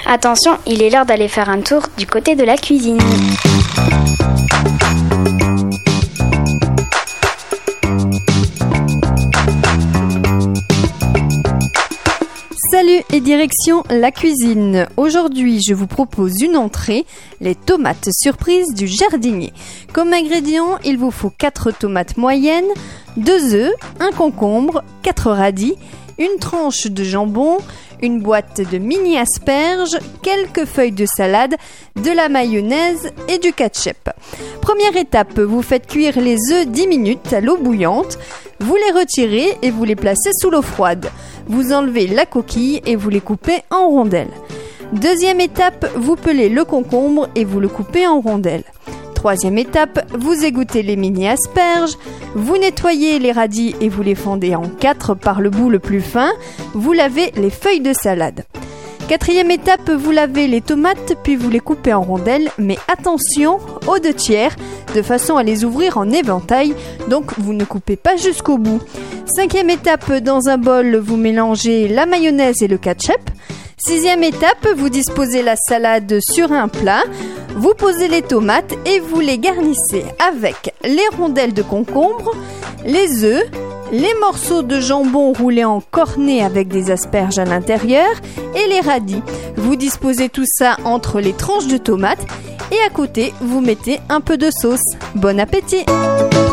Attention, il est l'heure d'aller faire un tour du côté de la cuisine. Salut et direction la cuisine. Aujourd'hui, je vous propose une entrée, les tomates surprises du jardinier. Comme ingrédients, il vous faut 4 tomates moyennes, 2 œufs, un concombre, 4 radis, une tranche de jambon, une boîte de mini asperges, quelques feuilles de salade, de la mayonnaise et du ketchup. Première étape, vous faites cuire les œufs 10 minutes à l'eau bouillante. Vous les retirez et vous les placez sous l'eau froide. Vous enlevez la coquille et vous les coupez en rondelles. Deuxième étape, vous pelez le concombre et vous le coupez en rondelles. Troisième étape, vous égouttez les mini asperges, vous nettoyez les radis et vous les fendez en 4 par le bout le plus fin, vous lavez les feuilles de salade. Quatrième étape, vous lavez les tomates puis vous les coupez en rondelles, mais attention aux 2/3 de façon à les ouvrir en éventail, donc vous ne coupez pas jusqu'au bout. Cinquième étape, dans un bol, vous mélangez la mayonnaise et le ketchup. Sixième étape, vous disposez la salade sur un plat, vous posez les tomates et vous les garnissez avec les rondelles de concombre, les œufs, les morceaux de jambon roulés en cornets avec des asperges à l'intérieur et les radis. Vous disposez tout ça entre les tranches de tomates et à côté, vous mettez un peu de sauce. Bon appétit!